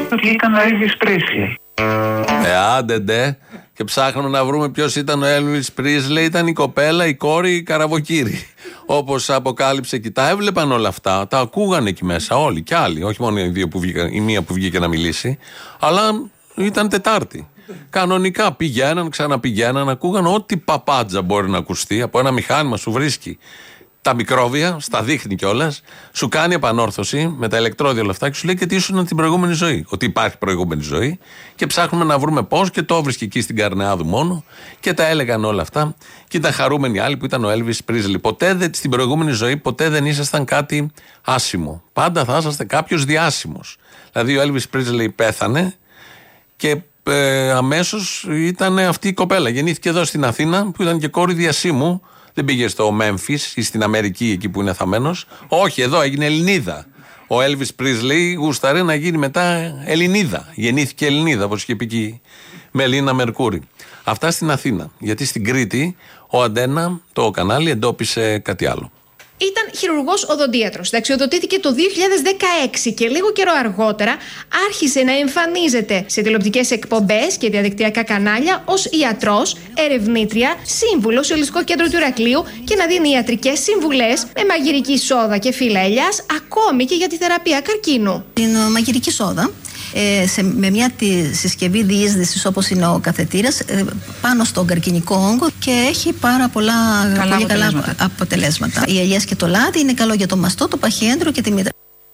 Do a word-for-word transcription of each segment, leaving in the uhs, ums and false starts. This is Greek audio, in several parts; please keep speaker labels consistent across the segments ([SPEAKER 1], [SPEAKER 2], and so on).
[SPEAKER 1] ότι ήταν ο Elvis Presley.
[SPEAKER 2] Ε, άντε ντε. Και ψάχνουμε να βρούμε ποιος ήταν ο Elvis Presley. Ήταν η κοπέλα, η κόρη, η καραβοκύρη. Όπως αποκάλυψε και τα έβλεπαν όλα αυτά. Τα ακούγαν εκεί μέσα όλοι και άλλοι. Όχι μόνο οι δύο που βγήκαν, η μία που βγήκε να μιλήσει. Αλλά ήταν Τετάρτη. Κανονικά πηγαίναν, ξαναπηγαίναν, ακούγαν ό,τι παπάντζα μπορεί να ακουστεί. Από ένα μηχάνημα σου βρίσκει τα μικρόβια, στα δείχνει κιόλας, σου κάνει επανόρθωση με τα ηλεκτρόδια όλα αυτά και σου λέει και τι ήσουν την προηγούμενη ζωή. Ότι υπάρχει προηγούμενη ζωή και ψάχνουμε να βρούμε πώς και το βρίσκει εκεί στην Καρνεάδου μόνο και τα έλεγαν όλα αυτά. Και ήταν χαρούμενοι άλλοι που ήταν ο Elvis Presley. Ποτέ δεν, στην προηγούμενη ζωή, ποτέ δεν ήσασταν κάτι άσημο. Πάντα θα είσαστε κάποιος διάσημος. Δηλαδή ο Elvis Presley πέθανε και ε, αμέσως ήταν αυτή η κοπέλα. Γεννήθηκε εδώ στην Αθήνα που ήταν και κόρη διασύμου. Δεν πήγε στο Μέμφις ή στην Αμερική εκεί που είναι θαμμένος. Όχι, εδώ έγινε Ελληνίδα. Ο Elvis Presley γούσταρε να γίνει μετά Ελληνίδα. Γεννήθηκε Ελληνίδα, όπως είχε πει και η Μελίνα Μερκούρη. Αυτά στην Αθήνα. Γιατί στην Κρήτη ο Αντένα, το κανάλι, εντόπισε κάτι άλλο.
[SPEAKER 3] Ήταν χειρουργός οδοντίατρος. Ταξιοδοτήθηκε το δύο χιλιάδες δεκαέξι και λίγο καιρό αργότερα άρχισε να εμφανίζεται σε τηλεοπτικές εκπομπές και διαδικτυακά κανάλια ως ιατρός, ερευνήτρια, σύμβουλος σε Ολιστικό Κέντρο του Ηρακλείου και να δίνει ιατρικές συμβουλές με μαγειρική σόδα και φύλλα ελιάς, ακόμη και για τη θεραπεία καρκίνου.
[SPEAKER 4] Την μαγειρική σόδα. Ε, σε, με μια τη συσκευή διείσδυσης όπως είναι ο καθετήρας ε, πάνω στον καρκινικό όγκο και έχει πάρα πολλά καλά πολύ αποτελέσματα. καλά αποτελέσματα. Οι ελιές και το λάδι είναι καλό για το μαστό, το παχιέντρο και τη μύτρα.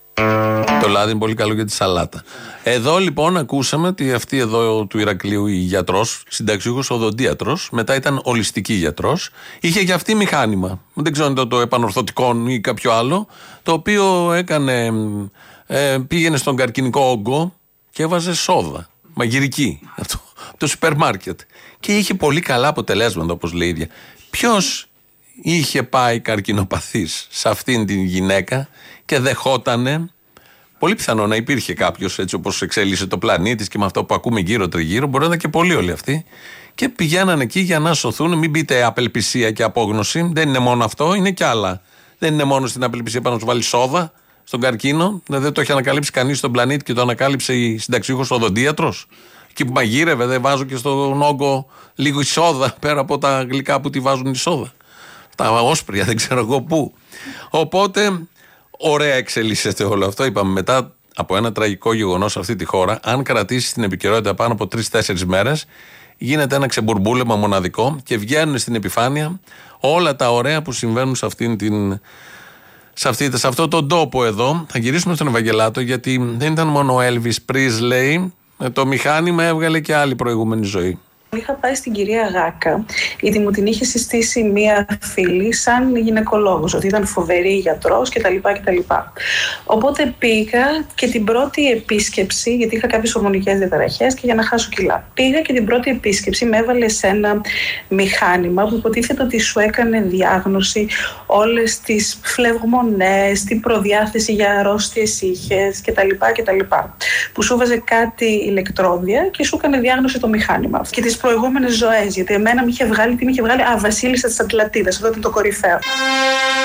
[SPEAKER 2] Το λάδι είναι πολύ καλό για τη σαλάτα. Εδώ λοιπόν ακούσαμε ότι αυτή εδώ του Ηρακλείου η γιατρός, συνταξιούχος οδοντίατρος, μετά ήταν ολιστική γιατρός, είχε και αυτή μηχάνημα. Δεν ξέρω αν το, το επανορθωτικό ή κάποιο άλλο, το οποίο έκανε, ε, πήγαινε στον καρκινικό όγκο και έβαζε σόδα, μαγειρική, από το σούπερ μάρκετ. Και είχε πολύ καλά αποτελέσματα, όπως λέει η ίδια. Ποιος είχε πάει καρκινοπαθής σε αυτήν την γυναίκα και δεχότανε, πολύ πιθανό να υπήρχε κάποιος έτσι όπως εξέλισε το πλανήτης και με αυτό που ακούμε γύρω τριγύρω, μπορεί να ήταν και πολλοί όλοι αυτοί, και πηγαίναν εκεί για να σωθούν. Μην πείτε απελπισία και απόγνωση, δεν είναι μόνο αυτό, είναι κι άλλα. Δεν είναι μόνο στην απελπισία πάνω να σου βάλει σόδα στον καρκίνο, δεν το έχει ανακαλύψει κανείς στον πλανήτη και το ανακάλυψε η συνταξιούχος οδοντίατρος. Εκεί που μαγείρευε, δεν βάζω και στον όγκο λίγο η σόδα πέρα από τα γλυκά που τη βάζουν η σόδα. Τα όσπρια, δεν ξέρω εγώ πού. Οπότε, ωραία εξελίσσεται όλο αυτό. Είπαμε μετά από ένα τραγικό γεγονός σε αυτή τη χώρα, αν κρατήσει την επικαιρότητα πάνω από τρεις-τέσσερις μέρες, γίνεται ένα ξεμπουρμπούλεμα μοναδικό και βγαίνουν στην επιφάνεια όλα τα ωραία που συμβαίνουν σε αυτήν την. Σε, αυτή, σε αυτό τον τόπο εδώ. Θα γυρίσουμε στον Ευαγγελάτο, γιατί δεν ήταν μόνο ο Elvis Presley, το μηχάνημα έβγαλε και άλλη προηγούμενη ζωή.
[SPEAKER 5] Είχα πάει στην κυρία Γάκα, γιατί μου την είχε συστήσει μία φίλη σαν γυναικολόγος, ότι ήταν φοβερή γιατρός κτλ. κτλ. Οπότε πήγα και την πρώτη επίσκεψη, γιατί είχα κάποιες ορμονικές διαταραχές και για να χάσω κιλά. Πήγα και την πρώτη επίσκεψη με έβαλε σε ένα μηχάνημα που υποτίθεται ότι σου έκανε διάγνωση όλες τις φλεγμονές, την προδιάθεση για αρρώστιες είχες κτλ. κτλ. Που σου βάζε κάτι ηλεκτρόδια και σου έκανε διάγνωση το μηχάνημα. Και τις προηγούμενες ζωές, γιατί εμένα με είχε βγάλει, τι με είχε βγάλει, α, Βασίλισσα της Ατλαντίδας, αυτό ήταν το κορυφαίο.